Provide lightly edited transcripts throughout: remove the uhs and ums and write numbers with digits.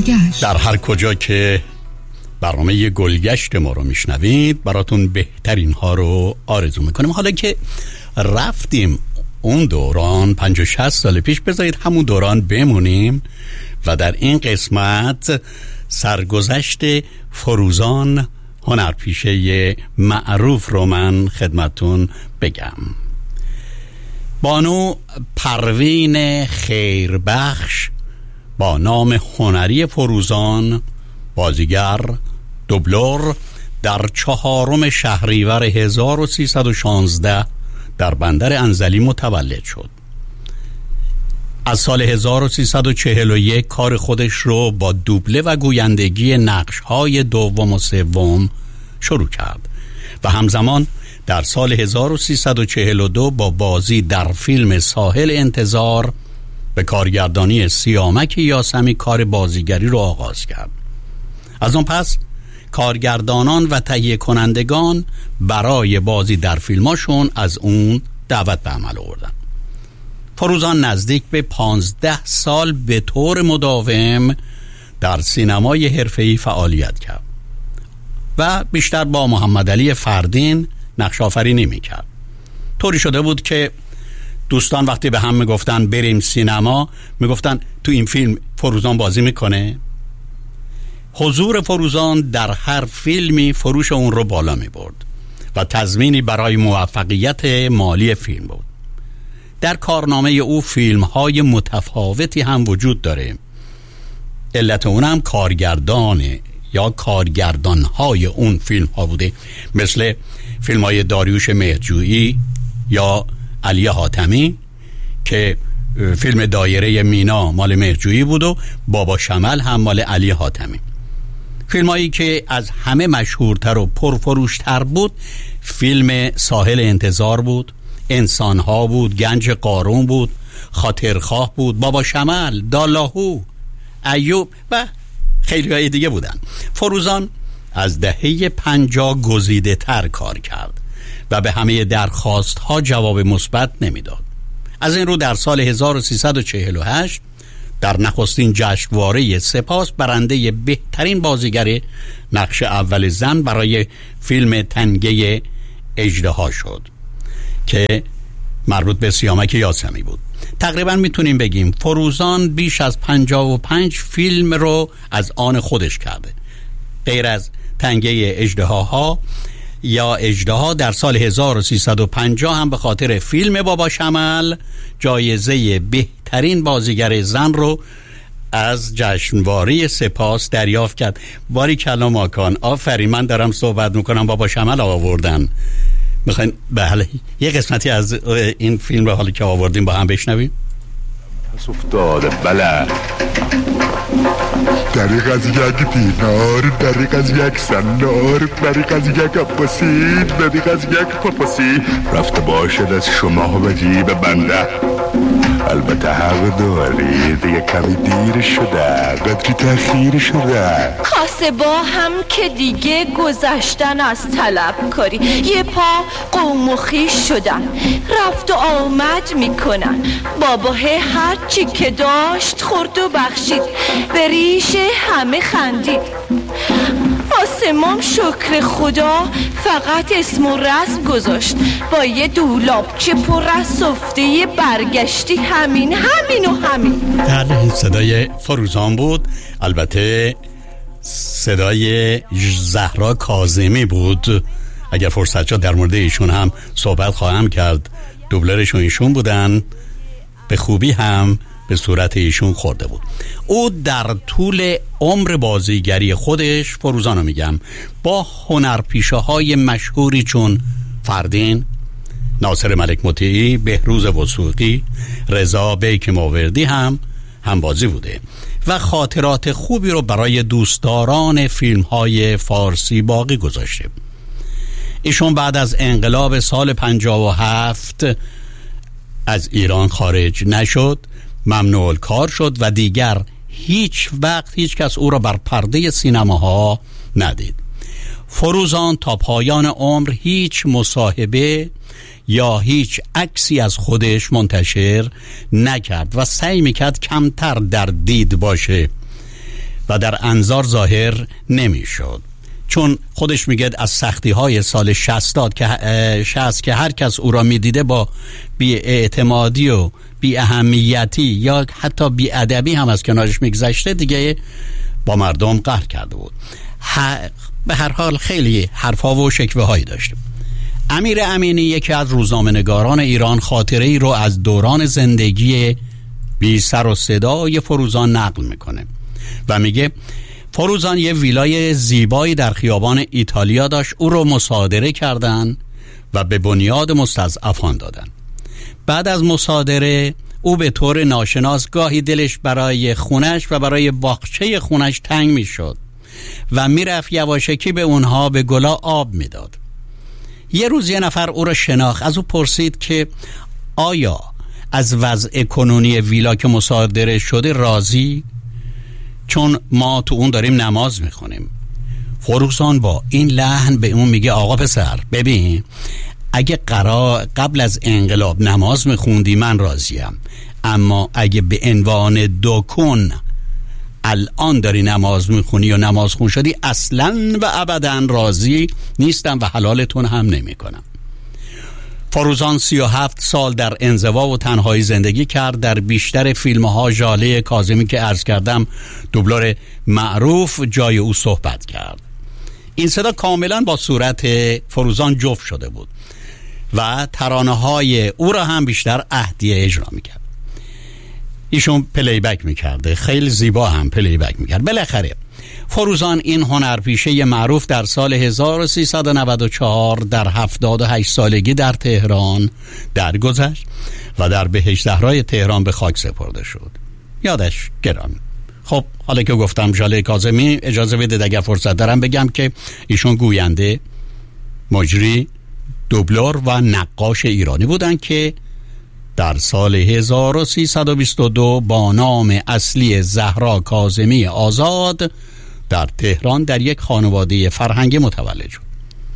گلگشت. در هر کجا که برنامه گلگشت ما رو میشنوید براتون بهترین ها رو آرزو میکنیم. حالا که رفتیم اون دوران 50-60 سال پیش، بذارید همون دوران بمونیم و در این قسمت سرگذشت فروزان هنرپیشه معروف رو من خدمتون بگم. بانو پروین خیربخش با نام هنری فروزان، بازیگر، دوبلور، در 4 شهریور 1316 در بندر انزلی متولد شد. از سال 1341 کار خودش رو با دوبله و گویندگی نقش‌های دوم و سوم شروع کرد و همزمان در سال 1342 با بازی در فیلم ساحل انتظار به کارگردانی سیامک یاسمی کار بازیگری رو آغاز کرد. از اون پس کارگردانان و تهیه کنندگان برای بازی در فیلماشون از اون دعوت به عمل آوردن. فروزان نزدیک به 15 سال به طور مداوم در سینمای حرفه‌ای فعالیت کرد و بیشتر با محمد علی فردین نقش آفرینی میکرد. طوری شده بود که دوستان وقتی به هم میگفتن بریم سینما میگفتن تو این فیلم فروزان بازی میکنه. حضور فروزان در هر فیلمی فروش اون رو بالا میبرد و تضمینی برای موفقیت مالی فیلم بود. در کارنامه او فیلم‌های متفاوتی هم وجود داره. علت اون هم کارگردانه یا کارگردان‌های اون فیلم‌ها بوده، مثل فیلم‌های داریوش مهرجویی یا علی حاتمی که فیلم دایره مینا مال مهرجویی بود و بابا شمل هم مال علی حاتمی. فیلمایی که از همه مشهورتر و پرفروشتر بود فیلم ساحل انتظار بود، انسانها بود، گنج قارون بود، خاطرخواه بود، بابا شمل، دالاهو، ایوب و خیلی های دیگه بودن. فروزان از دهه 50 گزیده تر کار کرد و به همه درخواست ها جواب مثبت نمیداد. از این رو در سال 1348 در نخستین جشنواره سپاس برنده بهترین بازیگر نقش اول زن برای فیلم تنگه اژدها شد که مربوط به سیامک یاسمی بود. تقریبا میتونیم بگیم فروزان بیش از 55 فیلم رو از آن خودش کرده. غیر از تنگه اژدهاها یا اژدها در سال 1350 هم به خاطر فیلم بابا شمل جایزه بهترین بازیگر زن رو از جشنواره سپاس دریافت کرد. باری کلا ماکان، آفرین. من دارم صحبت میکنم بابا شمل آوردن. میخواین بله یه قسمتی از این فیلم رو حالا که آوردیم با هم بشنویم؟ پس افتاده بله، دریق از یک دینار، دریق از یک سنار، دریق از یک عباسی، دریق از یک پاپاسی، رفته باشد از شما و جیب بنده. البته حق داری، دیگه کمی دیر شده، قدری تأخیر شده. کاسبا هم که دیگه گذشتن از طلب کاری، یه پا قوم و خویش شدن، رفت و آمد میکنن. باباه هر چی که داشت خورد و بخشید، به ریش همه خندید. آسمام شکر خدا فقط اسم و رسم گذاشت، با یه دولابچه پر از سفته برگشتی، همین و همین. بله این صدای فروزان بود. البته صدای زهرا کاظمی بود. اگر فرصت شد در مورد ایشون هم صحبت خواهم کرد. دوبلرشون ایشون بودن، به خوبی هم به صورت ایشون خورده بود. او در طول عمر بازیگری خودش، فروزانو میگم، با هنرپیشه های مشهوری چون فردین، ناصر ملک مطیعی، بهروز وثوقی، رضا بیک ماوردی هم بازی بوده و خاطرات خوبی رو برای دوستداران فیلم های فارسی باقی گذاشته. ایشون بعد از انقلاب سال 57 از ایران خارج نشد، ممنوع الکار شد و دیگر هیچ وقت هیچ کس او را بر پرده سینماها ندید. فروزان تا پایان عمر هیچ مصاحبه یا هیچ عکسی از خودش منتشر نکرد و سعی میکرد کمتر در دید باشه و در انظار ظاهر نمیشد، چون خودش میگه از سختی های سال 60 که هر کس او را میدیده با بی‌اعتمادی و بی اهمیتی یا حتی بی ادبی هم از کنارش میگذشته، دیگه با مردم قهر کرده بود. به هر حال خیلی حرفا و شکوه هایی داشته. امیر امینی، یکی از روزنامه‌نگاران ایران، خاطره ای رو از دوران زندگی بی سر و صدای فروزان نقل میکنه و میگه فروزان یه ویلای زیبایی در خیابان ایتالیا داشت. او رو مصادره کردن و به بنیاد مستضعفان دادن. بعد از مصادره او به طور ناشناس گاهی دلش برای خونش و برای باغچه خونش تنگ میشد و میرفت یواشکی به اونها به گلا آب میداد. یه روز یه نفر او را شناخت، از او پرسید که آیا از وضع کنونی ویلا که مصادره شده راضی؟ چون ما تو اون داریم نماز میخونیم. فروزان با این لحن به اون میگه آقا پسر، ببین اگه قبل از انقلاب نماز میخوندی من راضیم، اما اگه به عنوان دکون الان داری نماز میخونی و نماز خون شدی، اصلا و ابدا راضی نیستم و حلالتون هم نمیکنم. فروزان 37 سال در انزوا و تنهایی زندگی کرد. در بیشتر فیلم‌ها ژاله کاظمی که عرض کردم دوبلور معروف جای او صحبت کرد. این صدا کاملا با صورت فروزان جفت شده بود و ترانه‌های او را هم بیشتر اهدیه اجرا میکرد. ایشون پلی بک میکرده، خیلی زیبا هم پلی بک میکرد. بالاخره فروزان این هنرپیشه معروف در سال 1394 در 78 سالگی در تهران درگذشت و در بهشت زهرای تهران به خاک سپرده شد. یادش گرامی. خب حالا که گفتم ژاله کاظمی، اجازه بدید اگر فرصت دارم بگم که ایشون گوینده، مجری، دوبلور و نقاش ایرانی بودن که در سال 1322 با نام اصلی زهرا کاظمی آزاد در تهران در یک خانواده فرهنگی متولد شد.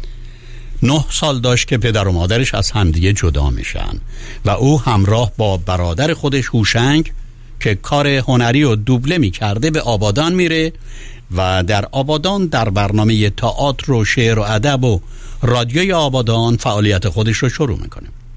9 سال داشت که پدر و مادرش از همدیگه جدا میشن و او همراه با برادر خودش هوشنگ که کار هنری و دوبله میکرده به آبادان میره و در آبادان در برنامه تئاتر و شعر و ادب و رادیوی آبادان فعالیت خودش رو شروع میکنه.